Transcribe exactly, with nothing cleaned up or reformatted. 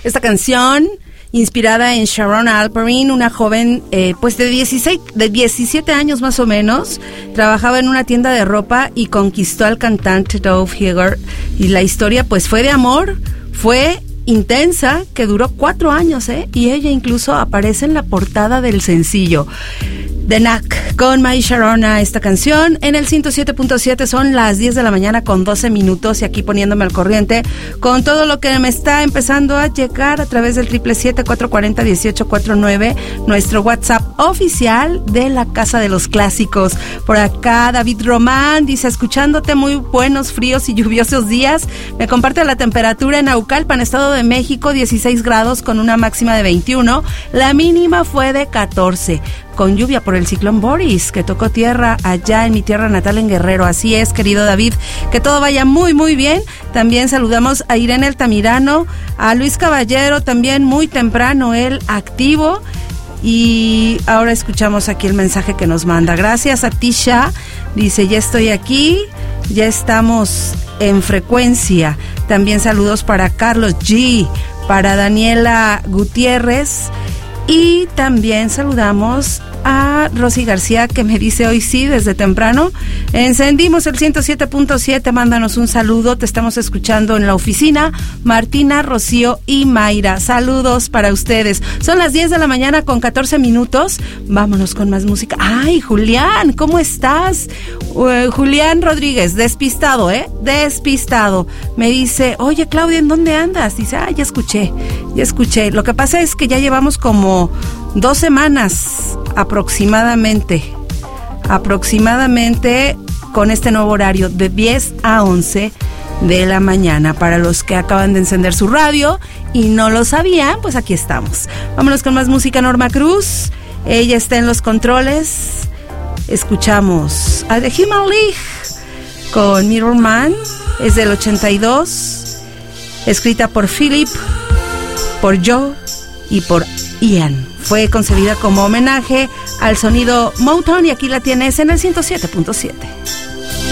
Esta canción, inspirada en Sharon Alperin, una joven eh, pues de dieciséis, de diecisiete años más o menos, trabajaba en una tienda de ropa y conquistó al cantante Dove Heger, y la historia pues fue de amor, fue intensa, que duró cuatro años, ¿eh? Y ella incluso aparece en la portada del sencillo. The Knack con My Sharona, esta canción en el ciento siete punto siete. Son las diez de la mañana con doce minutos y aquí poniéndome al corriente con todo lo que me está empezando a llegar a través del triple siete, cuatro cuatro cero, dieciocho cuarenta y nueve, nuestro WhatsApp oficial de la Casa de los Clásicos. Por acá David Román dice: escuchándote, muy buenos, fríos y lluviosos días. Me comparte la temperatura en Naucalpan, Estado de México, dieciséis grados con una máxima de veintiuno. La mínima fue de catorce. Con lluvia por el ciclón Boris, que tocó tierra allá en mi tierra natal en Guerrero. Así es, querido David, que todo vaya muy, muy bien. También saludamos a Irene Altamirano, a Luis Caballero, también muy temprano, él activo. Y ahora escuchamos aquí el mensaje que nos manda. Gracias a Tisha, dice: ya estoy aquí, ya estamos en frecuencia. También saludos para Carlos G, para Daniela Gutiérrez. Y también saludamos a Rosy García, que me dice: hoy sí, desde temprano encendimos el ciento siete punto siete, mándanos un saludo, te estamos escuchando en la oficina. Martina, Rocío y Mayra, saludos para ustedes. Son las diez de la mañana con catorce minutos, vámonos con más música. Ay, Julián, ¿cómo estás? Uh, Julián Rodríguez, despistado, ¿eh? Despistado. Me dice: oye, Claudia, ¿en dónde andas? Dice: ah, ya escuché, ya escuché. Lo que pasa es que ya llevamos como dos semanas aproximadamente, aproximadamente con este nuevo horario de diez a once de la mañana. Para los que acaban de encender su radio y no lo sabían, pues aquí estamos. Vámonos con más música. Norma Cruz, ella está en los controles. Escuchamos a The Human League con Mirror Man, es del ochenta y dos, escrita por Philip, por Joe y por Ian. Fue concebida como homenaje al sonido Motown y aquí la tienes en el ciento siete punto siete.